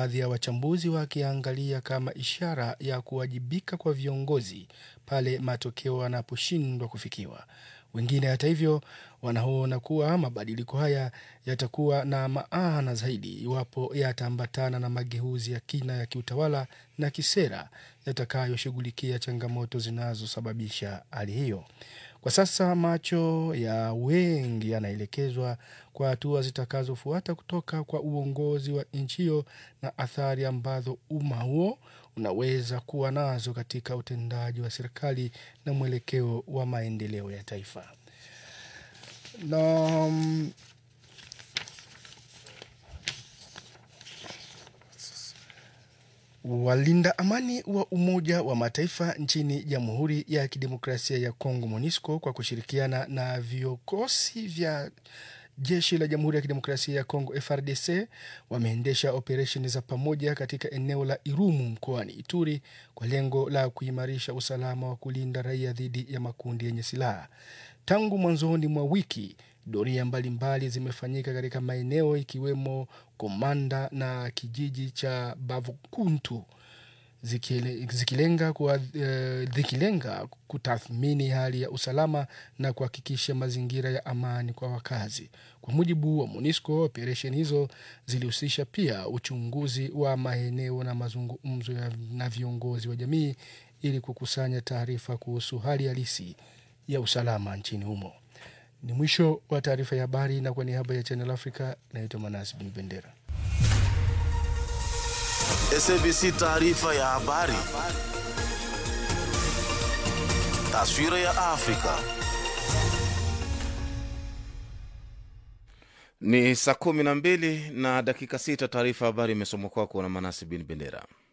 baadhi ya wachambuzi wakiangalia kama ishara ya kuwajibika kwa viongozi pale matokeo yanaposhindwa kufikiwa. Wengine hata hivyo wanaona kuwa mabadiliko haya yatakuwa na maana zaidi iwapo yataambatana na mageuzi ya kina ya kiutawala na kisera yatakayoshughulikia changamoto zinazosababisha hali hiyo. Kwa sasa macho ya wengi yanaelekezwa kwa hatua zitakazofuata kutoka kwa uongozi wa nchi hiyo na athari ambazo umma huo unaweza kuwa nazo katika utendaji wa serikali na mwelekeo wa maendeleo ya taifa. Na walinda amani wa Umoja wa Mataifa nchini Jamhuri ya Kidemokrasia ya Kongo MONUSCO kwa kushirikiana na vikosi vya Jeshi la Jamhuri ya Kidemokrasia ya Kongo FARDC wameendesha operesheni za pamoja katika eneo la Irumu mkoani Ituri kwa lengo la kuimarisha usalama wa kulinda raia dhidi ya makundi yenye silaha. Tangu mwanzoni mwa wiki, doria mbalimbali zimefanyika katika maeneo ikiwemo Komanda na kijiji cha Bavukuntu zikilenga kutathmini hali ya usalama na kuhakikisha mazingira ya amani kwa wakazi. Kwa mujibu wa MONUSCO, operation hizo zilihusisha pia uchunguzi wa maeneo na mazungumzo na viongozi wa jamii ili kukusanya taarifa kuhusu hali halisi ya usalama nchini humo. Ni mwisho wa taarifa ya habari, na kwa niaba ya Channel Africa naitwa Manasi bin Bendera. SABC taarifa ya habari. Taswira ya Afrika. Ni saa 12 na dakika 6. Taarifa habari imesomwa kwako na Manasi bin Bendera.